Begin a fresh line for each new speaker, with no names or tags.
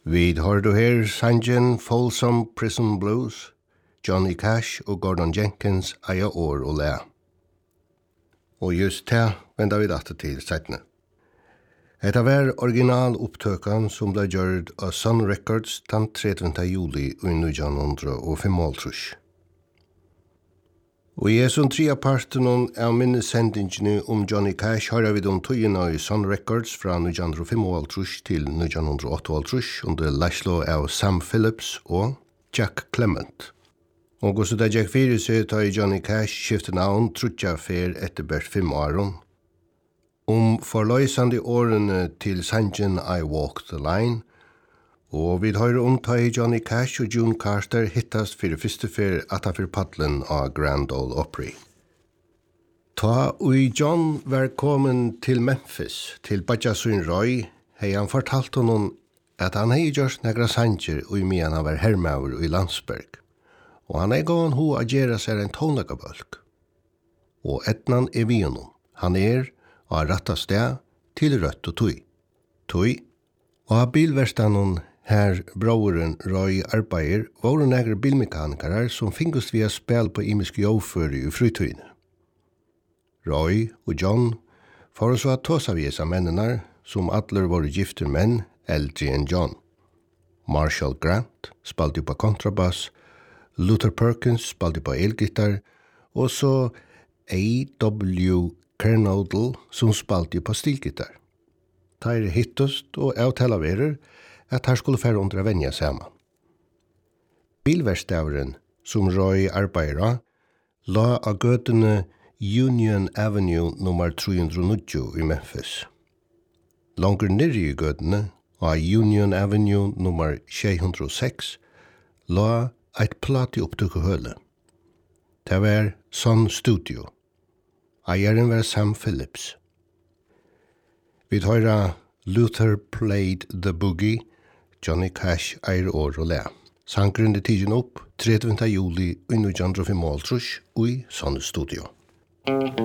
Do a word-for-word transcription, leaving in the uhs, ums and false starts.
Vi har du her sangen Folsom Prison Blues, Johnny Cash og Gordon Jenkins eia år og læ. Og just det vender vi dette til settene. Etta var original opptøkan som ble gjørt av Sun Records den trettiende juli i nitjan fimogfemti. Og i som trea parten av minnesendingene om Johnny Cash har vi de tøyene i Sun Records fra nitjan fimogfemti til nitjan åttaogtrýss under Laszlo av Sam Phillips og Jack Clement. Og også da Jack fyrir seg tar Johnny Cash skiftet navn trutja fer etter bert fem åren. Om forløysande årene til sangen I Walk the Line, og vi har omtaget Johnny Cash og June Carter hittast for første fer at han for paddelen av Grand Ole Opry. Ta og John var kommet til Memphis, til Badjasun Roy, hei han fortalt honom at han hei gjort negra sanger og i mian han var hermaver i Landsberg, og han hei gåan ho a gjera seg en tonlegabølk. Og etnan er vi honom, han er og ratta sted til rødt og tøy. Tøy, og av bilverstanen her broren Roy arbeider var det negre bilmekanikere som fingust via spil på imiske jåfører i frytøyene. Roy og John får så at tåsa vi seg mennene som atler var gifter menn eldre enn John. Marshall Grant spalte på kontrabass, Luther Perkins spalte på elgitar, og så A W Kernodle som spalte på stilgitar. Teir hittust og avtalaverer at her skulle færre under venja saman. Bilverstaveren som Roy arbeider la av gøtene Union Avenue nummer tre hundre og nitti i Memphis. Langer nere i gøtene av Union Avenue nummer seks hundre og seks la eit plati opptøkkehøle. Det var Sun Studio. Eieren var Sam Phillips. Vi tar Luther Played the Boogie, Johnny Cash eier år og læ. Sangren er tidsen opp trettiende juli i nitjan fimogfemti i Sun Studio.